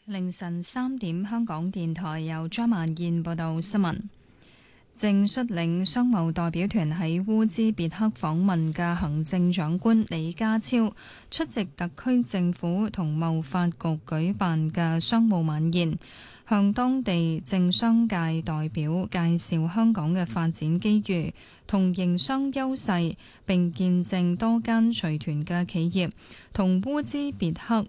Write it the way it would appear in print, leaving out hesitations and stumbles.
凌晨3點，香港電台由張曼燕報道新聞。正率領商務代表團喺烏茲別克訪問嘅行政長官李家超出席特區政府同貿發局舉辦嘅商務晚宴，向當地政商界代表介紹香港嘅發展機遇同營商優勢，並見證多間隨團嘅企業同烏茲別克